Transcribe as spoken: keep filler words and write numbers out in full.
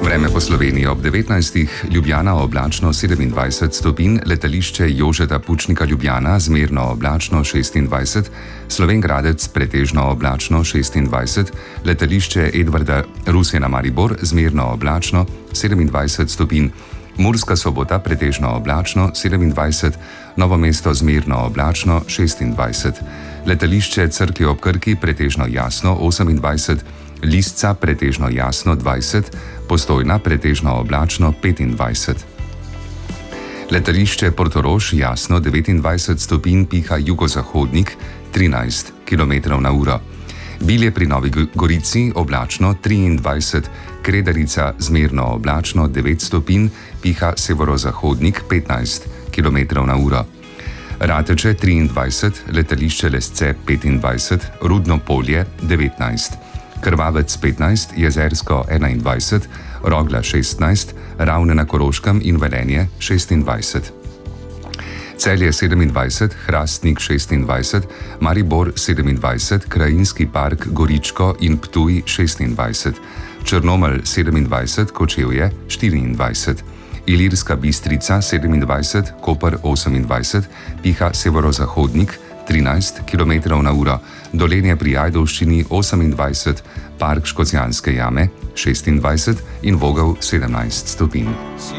Vreme po Sloveniji ob devetnajstih, Ljubljana oblačno sedemindvajset stopinj, letališče Jožeta Pučnika Ljubljana zmerno oblačno šestindvajset, Slovenj Gradec pretežno oblačno šestindvajset, letališče Edvarda Rusjana Maribor zmerno oblačno sedemindvajset stopinj, Murska Sobota pretežno oblačno sedemindvajset, Novo mesto zmerno oblačno šestindvajset, letališče Cerklje ob Krki pretežno jasno osemindvajset, Lisca pretežno jasno dvajset, Postojna pretežno oblačno petindvajset. Letališče Portorož jasno devetindvajset stopinj, piha jugozahodnik trinajst kilometrov na uro. Bilje pri Novi Gorici oblačno triindvajset, Kredarica zmerno oblačno devet stopinj, piha severozahodnik petnajst kilometrov na uro. Rateče triindvajset, letališče Lesce petindvajset, Rudno Polje devetnajst. Krvavec petnajst, Jezersko enaindvajset, Rogla šestnajst, Ravne na Koroškem in Velenje šestindvajset. Celje sedemindvajset, Hrastnik šestindvajset, Maribor sedemindvajset, Krajinski park Goričko in Ptuj šestindvajset, Črnomelj sedemindvajset, Kočevje štiriindvajset, Ilirska Bistrica sedemindvajset, Koper osemindvajset, piha severozahodnik trinajst kilometrov na uro, Dolenje pri Ajdovščini osemindvajset, Park Škocjanske jame šestindvajset in Vogel sedemnajst stopinj.